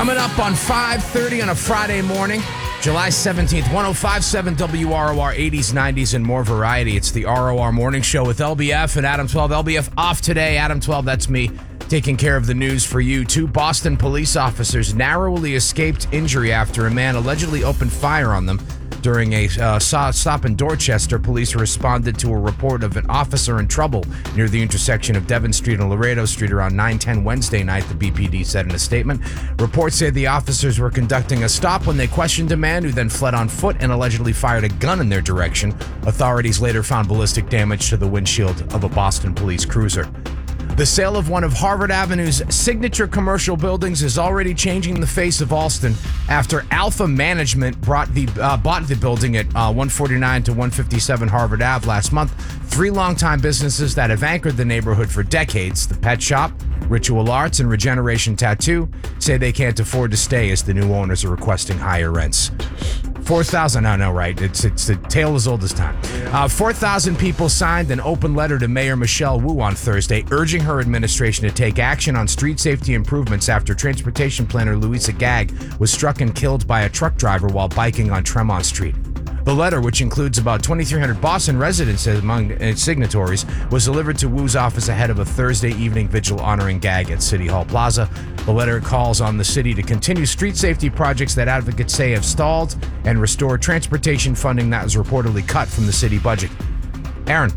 Coming up on 5:30 on a Friday morning, July 17th, 105.7 WROR, 80s, 90s, and more variety. It's the ROR Morning Show with LBF and Adam 12. LBF off today. Adam 12, that's me, taking care of the news for you. 2 Boston police officers narrowly escaped injury after a man allegedly opened fire on them during a stop in Dorchester. Police responded to a report of an officer in trouble near the intersection of Devon Street and Laredo Street around 9:10 Wednesday night, the BPD said in a statement. Reports say the officers were conducting a stop when they questioned a man who then fled on foot and allegedly fired a gun in their direction. Authorities later found ballistic damage to the windshield of a Boston police cruiser. The sale of one of Harvard Avenue's signature commercial buildings is already changing the face of Allston after Alpha Management bought the building at 149 to 157 Harvard Ave last month. 3 longtime businesses that have anchored the neighborhood for decades, the Pet Shop, Ritual Arts, and Regeneration Tattoo, say they can't afford to stay as the new owners are requesting higher rents. 4,000, I know, right? It's a tale as old as time. 4,000 people signed an open letter to Mayor Michelle Wu on Thursday, urging her administration to take action on street safety improvements after transportation planner Louisa Gagg was struck and killed by a truck driver while biking on Tremont Street. The letter, which includes about 2,300 Boston residents among its signatories, was delivered to Wu's office ahead of a Thursday evening vigil honoring Gagg at City Hall Plaza. The letter calls on the city to continue street safety projects that advocates say have stalled and restore transportation funding that was reportedly cut from the city budget. Aaron,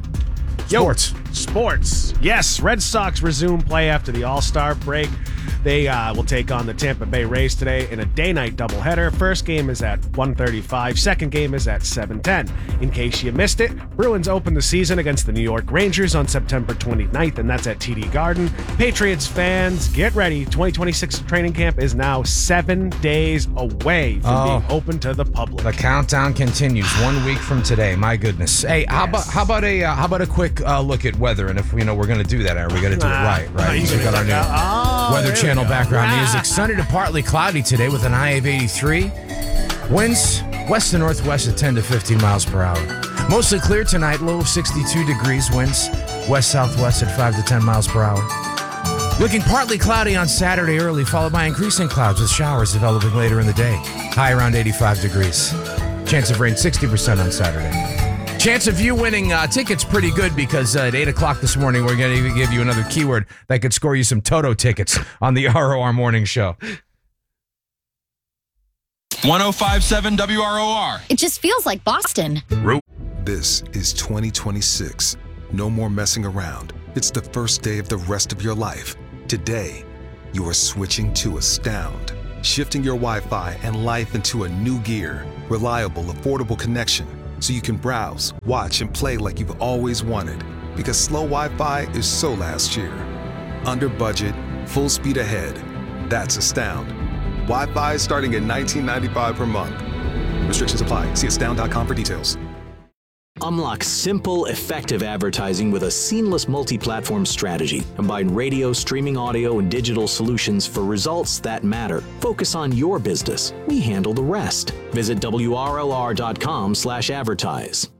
Sports. Yes, Red Sox resume play after the All-Star break. They will take on the Tampa Bay Rays today in a day-night doubleheader. First game is at 1:35. Second game is at 7:10. In case you missed it, Bruins open the season against the New York Rangers on September 29th, and that's at TD Garden. Patriots fans, get ready. 2026 training camp is now 7 days away from being open to the public. The countdown continues 1 week from today. My goodness. Hey, how about a quick look at weather? And if we're going to do that, are we going to do it right? So we got our new Weather Channel background music. Sunny to partly cloudy today with an high of 83. Winds west to northwest at 10 to 15 miles per hour. Mostly clear tonight, low of 62 degrees. Winds west-southwest at 5 to 10 miles per hour. Looking partly cloudy on Saturday early, followed by increasing clouds with showers developing later in the day. High around 85 degrees. Chance of rain 60% on Saturday. Chance of you winning tickets pretty good because at 8 o'clock this morning, we're going to give you another keyword that could score you some Toto tickets on the ROR Morning Show. 105.7 WROR. It just feels like Boston. This is 2026. No more messing around. It's the first day of the rest of your life. Today, you are switching to Astound. Shifting your Wi-Fi and life into a new gear. Reliable, affordable connection. So you can browse, watch, and play like you've always wanted. Because slow Wi-Fi is so last year. Under budget, full speed ahead. That's Astound. Wi-Fi starting at $19.95 per month. Restrictions apply. See astound.com for details. Unlock simple, effective advertising with a seamless multi-platform strategy. Combine radio, streaming audio, and digital solutions for results that matter. Focus on your business. We handle the rest. Visit WRLR.com/advertise.